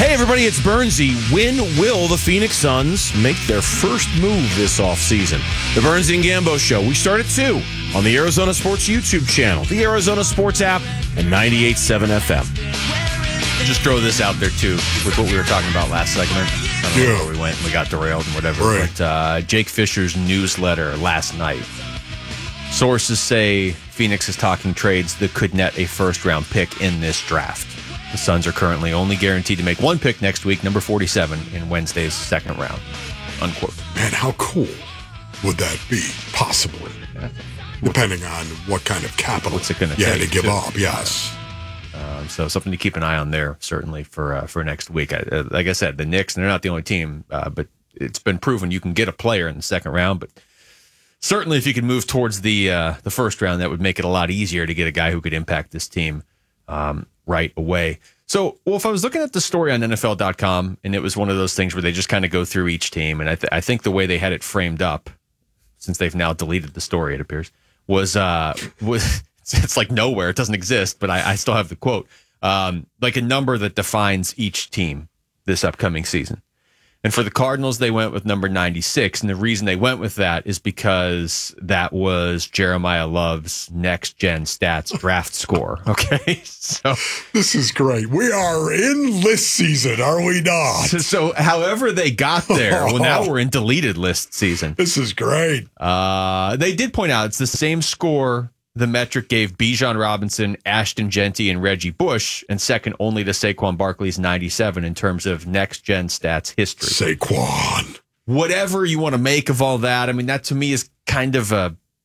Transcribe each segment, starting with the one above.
Hey, everybody, it's Bernsey. When will the Phoenix Suns make their first move this offseason? The Bernsey and Gambo Show. We start at 2 on the Arizona Sports YouTube channel, the Arizona Sports app, and 98.7 FM. Just throw this out there, too, with what we were talking about last segment. I don't know where we went and we got derailed and whatever. Right. But Jake Fisher's newsletter last night. Sources say Phoenix is talking trades that could net a first-round pick in this draft. The Suns are currently only guaranteed to make one pick next week, number 47, in Wednesday's second round. Unquote. Man, how cool would that be, possibly? Yeah. Depending on what kind of capital What's it gonna you had take to give to- up, yes. So something to keep an eye on there, certainly, for next week. Like I said, the Knicks, they're not the only team, but it's been proven you can get a player in the second round. But certainly if you can move towards the first round, that would make it a lot easier to get a guy who could impact this team right away. So, if I was looking at the story on NFL.com, and it was one of those things where they just kind of go through each team, and I think the way they had it framed up, since they've now deleted the story, it appears, was it's like nowhere. It doesn't exist, but I still have the quote. Like a number that defines each team this upcoming season. And for the Cardinals, they went with number 96. And the reason they went with that is because that was Jeremiah Love's next-gen stats draft score. Okay? So This is great. We are in list season, are we not? So however they got there, well, now we're in deleted list season. This is great. They did point out it's the same score the metric gave Bijan Robinson, Ashton Genty, and Reggie Bush, and second only to Saquon Barkley's 97 in terms of next-gen stats history. Saquon. Whatever you want to make of all that, I mean, that to me is kind of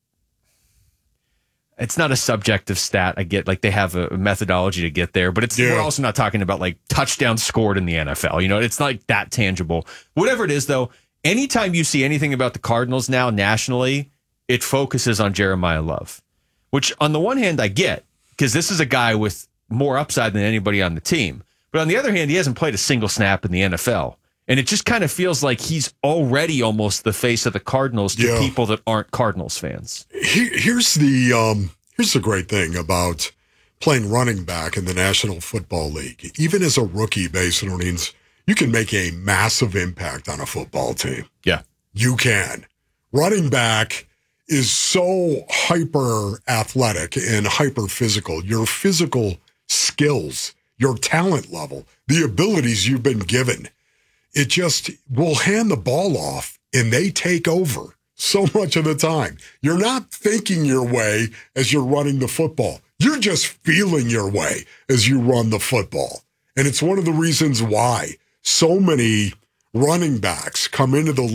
it's not a subjective stat. I get, like, they have a methodology to get there, but we're also not talking about, like, touchdowns scored in the NFL. You know, it's not like that tangible. Whatever it is, though, anytime you see anything about the Cardinals now nationally, it focuses on Jeremiah Love. Which, on the one hand, I get, because this is a guy with more upside than anybody on the team. But on the other hand, he hasn't played a single snap in the NFL. And it just kind of feels like he's already almost the face of the Cardinals to people that aren't Cardinals fans. Here's the great thing about playing running back in the National Football League. Even as a rookie, Basinonians, you can make a massive impact on a football team. Yeah. You can. Running back is so hyper athletic and hyper physical. Your physical skills, your talent level, the abilities you've been given, it just will hand the ball off and they take over so much of the time. You're not thinking your way as you're running the football. You're just feeling your way as you run the football. And it's one of the reasons why so many running backs come into the